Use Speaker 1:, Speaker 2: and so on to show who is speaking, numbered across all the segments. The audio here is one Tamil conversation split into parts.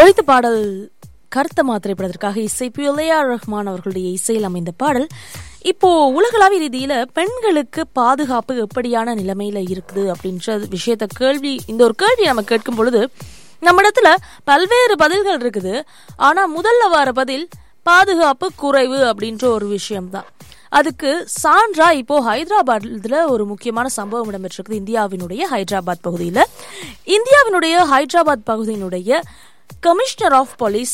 Speaker 1: ஒழித்த பாடல் கருத்த மாத்திரைப்படத்திற்காக இசை ஏ.ஆர். ரஹ்மான் அவர்களுடைய இசையில் அமைந்த பாடல். இப்போ உலகளாவிய ரீதியில பெண்களுக்கு பாதுகாப்பு எப்படியான நிலைமையில இருக்குது அப்படின்ற விஷயத்த இந்த ஒரு கேள்வி நம்ம கேட்கும் பொழுது நம்ம இடத்துல பல்வேறு பதில்கள் இருக்குது. ஆனா முதல்ல வர பதில் பாதுகாப்பு குறைவு அப்படின்ற ஒரு விஷயம்தான். அதுக்கு சான்றா இப்போ ஹைதராபாத்ல ஒரு முக்கியமான சம்பவம் இடம்பெற்றிருக்குது. இந்தியாவினுடைய ஹைதராபாத் பகுதியினுடைய கமிஷனர் ஆஃப் போலீஸ்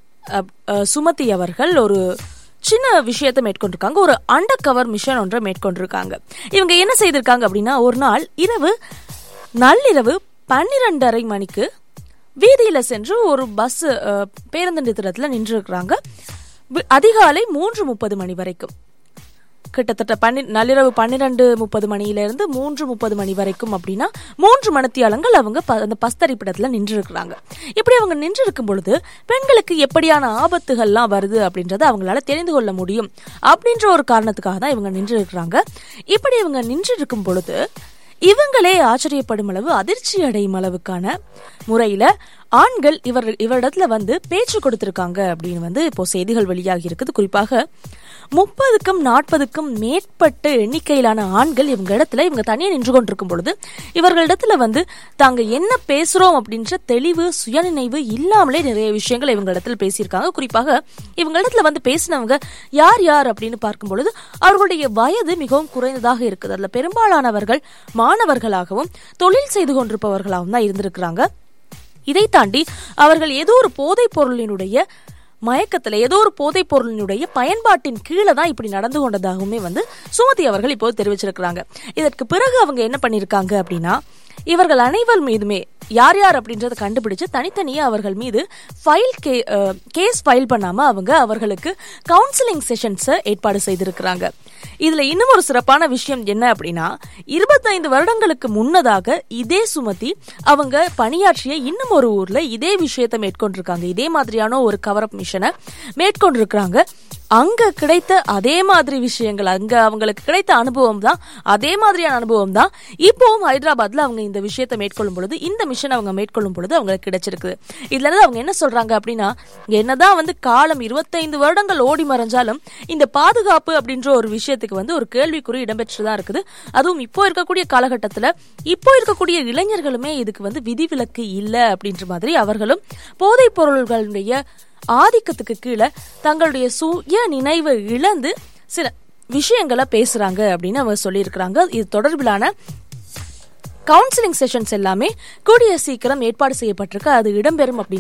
Speaker 1: சுமதி அவர்கள் ஒரு சின்ன விஷயத்தை மேற்கொண்டிருக்காங்க. ஒரு அண்டர் கவர் மிஷன் ஒன்றை மேற்கொண்டிருக்காங்க. இவங்க என்ன செய்திருக்காங்க அப்படின்னா, ஒரு நாள் நள்ளிரவு 12:30 மணிக்கு வீதியில சென்று ஒரு பஸ் பேருந்து நிறுத்தத்துல நின்று இருக்கிறாங்க. அதிகாலை 3:30 மணி வரைக்கும், கிட்டத்தட்ட நள்ளிரவு 12:30 மணியிலிருந்து 3:30 மணி வரைக்கும் அப்படின்னா 3 மணித்தியாலங்கள் அவங்க அந்த பஸ் தரிப்பிடத்துல நின்று இருக்கிறாங்க. இப்படி அவங்க நின்று இருக்கும் பொழுது பெண்களுக்கு எப்படியான ஆபத்துகள்லாம் வருது அப்படின்றத அவங்களால தெரிந்து கொள்ள முடியும் அப்படின்ற ஒரு காரணத்துக்காக தான் இவங்க நின்று இருக்கிறாங்க. இப்படி இவங்க நின்று இருக்கும் பொழுது இவங்களே ஆச்சரியப்படும் அளவு, அதிர்ச்சி அடையும் அளவுக்கான முறையில ஆண்கள் இவரிடத்துல பேச்சு கொடுத்திருக்காங்க அப்படின்னு இப்போ செய்திகள் வெளியாகி இருக்குது. குறிப்பாக 30க்கும் 40க்கும் மேற்பட்ட எண்ணிக்கையிலான ஆண்கள் இவங்க தனியே நின்று கொண்டிருக்கும் பொழுது இவர்களிடத்துல தாங்க என்ன பேசுறோம் அப்படின்ற தெளிவு, சுயநினைவு இல்லாமலே நிறைய விஷயங்கள் இவங்களிடத்துல பேசியிருக்காங்க. குறிப்பாக இவங்களிடத்துல பேசினவங்க யார் யார் அப்படின்னு பார்க்கும் பொழுது அவர்களுடைய வயது மிகவும் குறைந்ததாக இருக்குது. அதுல பெரும்பாலானவர்கள் மாணவர்களாகவும் தொழில் செய்து கொண்டிருப்பவர்களாகவும் தான் இருந்திருக்கிறாங்க. இதை தாண்டி அவர்கள் ஏதோ ஒரு போதைப் பொருளினுடைய மயக்கத்துல, ஏதோ ஒரு போதைப் பொருளினுடைய பயன்பாட்டின் கீழே தான் இப்படி நடந்து கொண்டதாகவுமே சுமதி அவர்கள் இப்போது தெரிவிச்சிருக்கிறாங்க. இதற்கு பிறகு அவங்க என்ன பண்ணிருக்காங்க அப்படின்னா, இவர்கள் அனைவர் மீதுமே யார் யார் அப்படின்றத கண்டுபிடிச்சு தனித்தனியே அவர்கள் மீது கேஸ் ஃபைல் பண்ணாம அவர்களுக்கு கவுன்சிலிங் செஷன்ஸ் ஏற்பாடு செய்திருக்கிறாங்க. இதுல இன்னும் ஒரு சிறப்பான விஷயம் என்ன அப்படின்னா, 25 வருடங்களுக்கு முன்னதாக இதே சுமதி அவங்க பணியாற்றிய இன்னும் ஒரு ஊர்ல இதே விஷயத்தை மேற்கொண்டிருக்காங்க. இதே மாதிரியான ஒரு கவர் அப் மிஷனை மேற்கொண்டிருக்கிறாங்க. அங்க கிடைத்த அதே மாதிரி விஷயங்கள், அங்க அவங்களுக்கு கிடைத்த அனுபவம் தான், அதே மாதிரியான அனுபவம் தான் இப்போவும் ஹைதராபாத்ல அவங்க இந்த விஷயத்தை மேற்கொள்ளும் பொழுது, இந்த மிஷன் அவங்க மேற்கொள்ளும் பொழுது அவங்களுக்கு கிடைச்சிருக்கு. இதுல இருந்து அவங்க என்ன சொல்றாங்க அப்படின்னா, என்னதான் காலம் 25 வருடங்கள் ஓடி மறைஞ்சாலும் இந்த பாதுகாப்பு அப்படின்ற ஒரு விஷயத்துக்கு ஒரு கேள்விக்குறி இடம்பெற்றுதான் இருக்குது. அதுவும் இப்போ இருக்கக்கூடிய காலகட்டத்துல இப்போ இருக்கக்கூடிய இளைஞர்களுமே இதுக்கு விதிவிலக்கு இல்லை அப்படின்ற மாதிரி அவர்களும் போதைப் பொருள்களுடைய ஆதிக்கத்துக்கு கீழே தங்களுடைய சுய நினைவை இழந்து சில விஷயங்களை பேசுறாங்க அப்படின்னு அவங்க சொல்லியிருக்கிறாங்க. இது தொடர்பிலான கவுன்சிலிங் செஷன்ஸ் எல்லாமே கூடிய சீக்கிரம் ஏற்பாடு செய்யப்பட்டிருக்கு. அது இடம்பெறும் அப்படின்னு